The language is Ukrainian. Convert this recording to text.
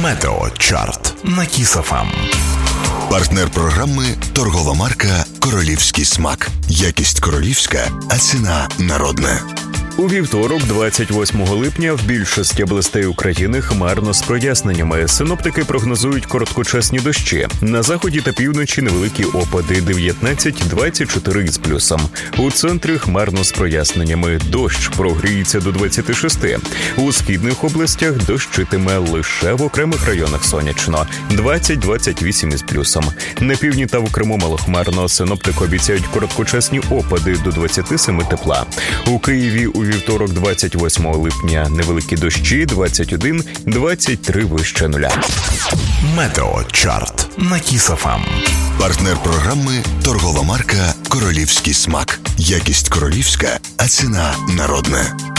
Метеочарт на Кіс ФМ. Партнер програми – торгова марка «Королівський смак». Якість королівська, а ціна народна. У вівторок, 28 липня, в більшості областей України хмарно з проясненнями. Синоптики прогнозують короткочасні дощі. На заході та півночі невеликі опади 19-24 із плюсом. У центрі хмарно з проясненнями. Дощ прогріється до 26. У східних областях дощитиме лише в окремих районах сонячно. 20-28 із плюсом. На півдні та в Криму малохмарно. Синоптики обіцяють короткочасні опади до 27 тепла. У Києві у вівторок, 28 липня, невеликі дощі 21-23 вище нуля. Метеочарт на Кіс ФМ. Партнер програми – торгова марка «Королівський смак». Якість королівська, а ціна народна.